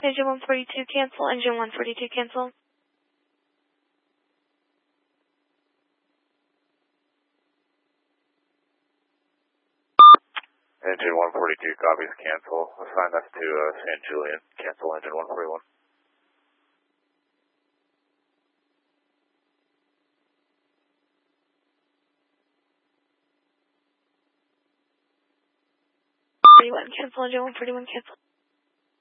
Engine 142 cancel. Engine 142 cancel. Engine 142 copies cancel. Assign us to San Julian. Cancel engine 141. Cancel engine 141 cancel.